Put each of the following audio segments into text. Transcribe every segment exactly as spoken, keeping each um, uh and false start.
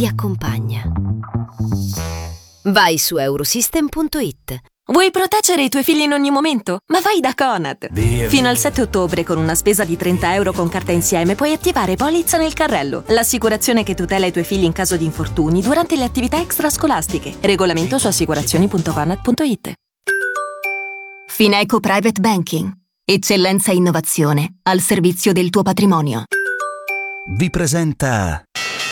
ti accompagna. Vai su Eurosystem punto it. Vuoi proteggere i tuoi figli in ogni momento? Ma vai da Conad! Via, Fino al sette ottobre, con una spesa di trenta euro con carta insieme, puoi attivare Polizza nel carrello, l'assicurazione che tutela i tuoi figli in caso di infortuni durante le attività extrascolastiche. Regolamento su assicurazioni punto conad punto it. Fineco Private Banking. Eccellenza e innovazione al servizio del tuo patrimonio. Vi presenta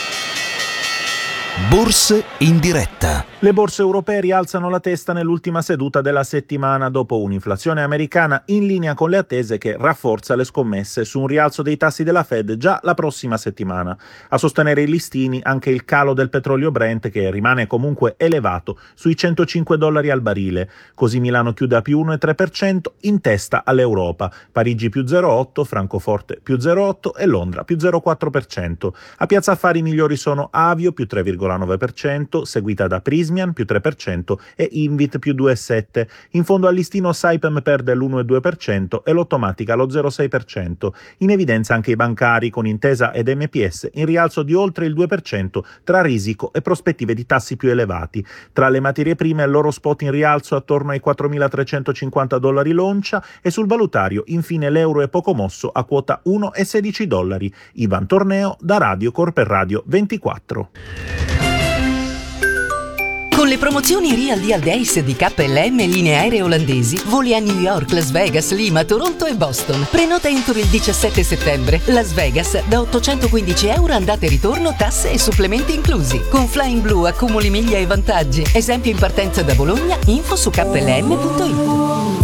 Borse in diretta. Le borse europee rialzano la testa nell'ultima seduta della settimana dopo un'inflazione americana in linea con le attese che rafforza le scommesse su un rialzo dei tassi della Fed già la prossima settimana. A sostenere i listini anche il calo del petrolio Brent, che rimane comunque elevato sui centocinque dollari al barile. Così Milano chiude a più uno virgola tre per cento in testa all'Europa, Parigi più zero virgola otto, Francoforte più zero virgola otto e Londra più zero virgola quattro per cento. A Piazza Affari i migliori sono Avio più tre virgola nove per cento, seguita da Prismian più tre per cento e Invit più due virgola sette. In fondo al listino Saipem perde l'uno virgola due per cento e l'Automatica lo zero virgola sei per cento. In evidenza anche i bancari, con Intesa ed M P S in rialzo di oltre il due per cento tra risico e prospettive di tassi più elevati. Tra le materie prime l'oro spot in rialzo attorno ai quattromilatrecentocinquanta dollari l'oncia e sul valutario infine l'euro è poco mosso a quota uno virgola sedici dollari. Ivan Torneo da Radio Corper Radio ventiquattro. Con le promozioni Real Deal Days di K L M e linee aeree olandesi, voli a New York, Las Vegas, Lima, Toronto e Boston. Prenota entro il diciassette settembre. Las Vegas da ottocentoquindici euro andata e ritorno, tasse e supplementi inclusi. Con Flying Blue accumuli miglia e vantaggi. Esempio in partenza da Bologna, info su K L M punto it.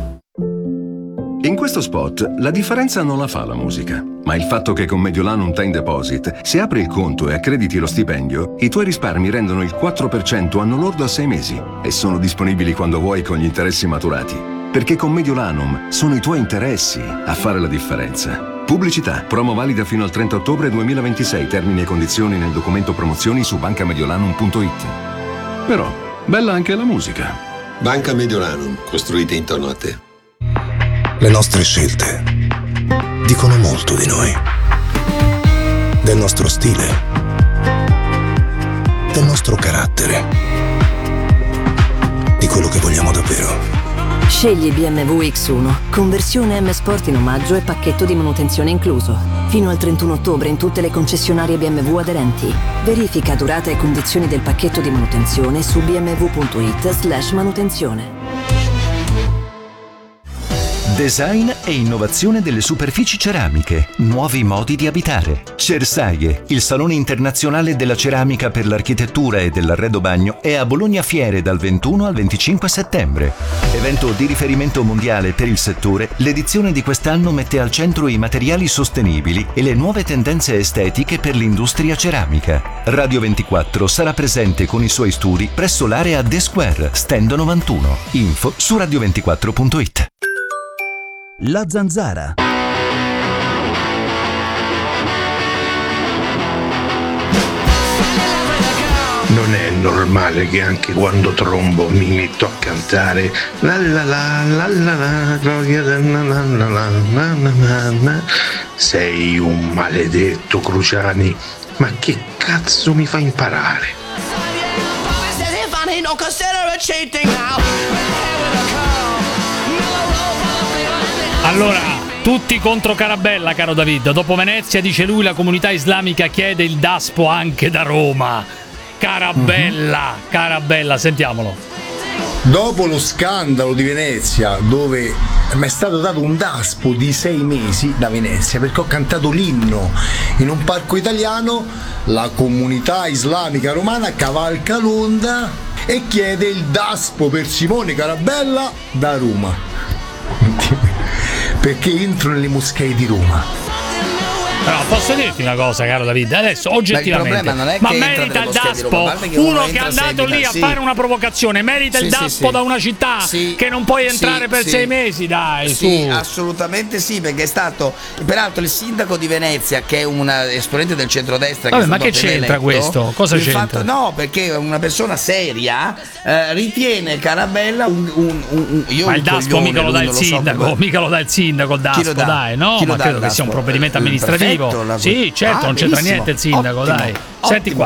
In questo spot la differenza non la fa la musica, ma il fatto che con Mediolanum Time Deposit, se apri il conto e accrediti lo stipendio, i tuoi risparmi rendono il quattro per cento anno lordo a sei mesi e sono disponibili quando vuoi con gli interessi maturati. Perché con Mediolanum sono i tuoi interessi a fare la differenza. Pubblicità. Promo valida fino al trenta ottobre duemilaventisei. Termini e condizioni nel documento promozioni su banca mediolanum punto it. Però, bella anche la musica. Banca Mediolanum, costruita intorno a te. Le nostre scelte dicono molto di noi, del nostro stile, del nostro carattere, di quello che vogliamo davvero. Scegli B M W X uno, conversione M Sport in omaggio e pacchetto di manutenzione incluso. Fino al trentuno ottobre in tutte le concessionarie B M W aderenti. Verifica durata e condizioni del pacchetto di manutenzione su bmw punto it slash manutenzione. Design e innovazione delle superfici ceramiche, nuovi modi di abitare. Cersaie, il salone internazionale della ceramica per l'architettura e dell'arredo bagno, è a Bologna Fiere dal ventuno al venticinque settembre. Evento di riferimento mondiale per il settore, l'edizione di quest'anno mette al centro i materiali sostenibili e le nuove tendenze estetiche per l'industria ceramica. Radio ventiquattro sarà presente con i suoi studi presso l'area The Square, stand novantuno. Info su radio ventiquattro punto it. La Zanzara. Non è normale che anche quando trombo mi metto a cantare la la la la la la gloria la la la la la la la. Sei un maledetto, Cruciani, ma che cazzo mi fa imparare? Allora, tutti contro Carabella, caro David. Dopo Venezia, dice lui, la comunità islamica chiede il Daspo anche da Roma. Carabella, uh-huh. Carabella, sentiamolo. Dopo lo scandalo di Venezia, dove mi è stato dato un Daspo di sei mesi da Venezia perché ho cantato l'inno in un parco italiano, la comunità islamica romana cavalca l'onda e chiede il Daspo per Simone Carabella da Roma. Perché entro nelle moschee di Roma. Però posso dirti una cosa, caro David, adesso oggettivamente, ma, non è ma che merita il Daspo Roma, che uno, uno che è andato seguita, lì a sì. fare una provocazione, merita sì, il sì, Daspo sì. da una città sì, che non puoi entrare sì, per sì. sei mesi, dai, sì, su. Assolutamente sì, perché è stato peraltro il sindaco di Venezia, che è una esponente del centrodestra. Vabbè, che ma che c'entra eletto, questo? Cosa il c'entra? Fatto, no, perché una persona seria eh, ritiene Carabella un, un, un io ma un il Daspo coglione, mica lo dà il so sindaco, come... mica lo dà il sindaco il Daspo, dà? dai, no? Chi Ma lo credo dà che sia un Daspo? provvedimento Il amministrativo. prefetto, la... Sì, certo, ah, non c'entra niente il sindaco, ottimo, dai. ottimo. Senti qua.